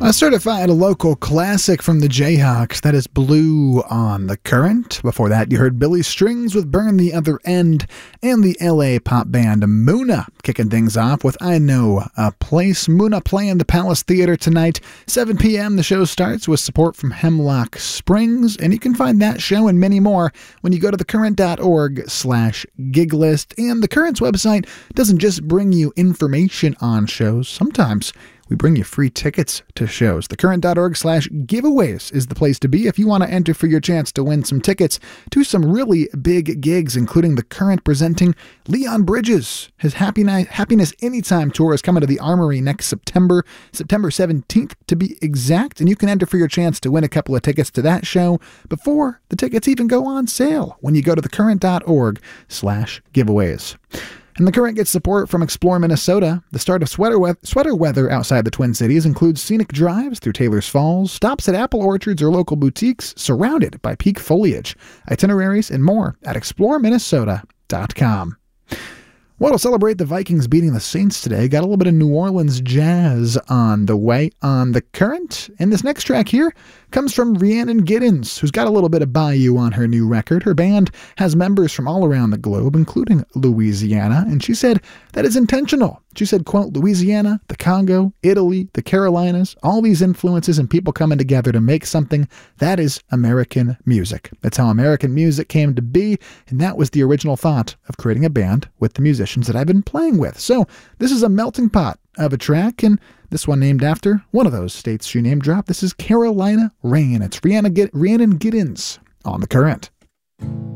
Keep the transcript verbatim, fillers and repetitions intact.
A certified local classic from the Jayhawks, that is Blue on the Current. Before that, you heard Billy Strings with Burn the Other End, and the L A pop band Muna kicking things off with I Know a Place. Muna playing the Palace Theater tonight, seven p.m. The show starts with support from Hemlock Springs, and you can find that show and many more when you go to thecurrent.org slash gig list. And the Current's website doesn't just bring you information on shows. Sometimes we bring you free tickets to shows. Thecurrent.org slash giveaways is the place to be if you want to enter for your chance to win some tickets to some really big gigs, including The Current presenting Leon Bridges. His Happy Night, Happiness Anytime tour is coming to the Armory next September, September seventeenth to be exact, and you can enter for your chance to win a couple of tickets to that show before the tickets even go on sale when you go to thecurrent.org slash giveaways. And the Current gets support from Explore Minnesota. The start of sweater, we- sweater weather outside the Twin Cities includes scenic drives through Taylor's Falls, stops at apple orchards or local boutiques, surrounded by peak foliage, itineraries, and more at explore minnesota dot com. Well, to celebrate the Vikings beating the Saints today, got a little bit of New Orleans jazz on the way on the Current. And this next track here comes from Rhiannon Giddens, who's got a little bit of Bayou on her new record. Her band has members from all around the globe, including Louisiana, and she said that is intentional. She said, quote, Louisiana, the Congo, Italy, the Carolinas, all these influences and people coming together to make something that is American music. That's how American music came to be, and that was the original thought of creating a band with the musicians that I've been playing with. So this is a melting pot of a track, and this one named after one of those states she name dropped. This is Carolina Rain. It's Rhiannon, Rhiannon Giddens on the Current.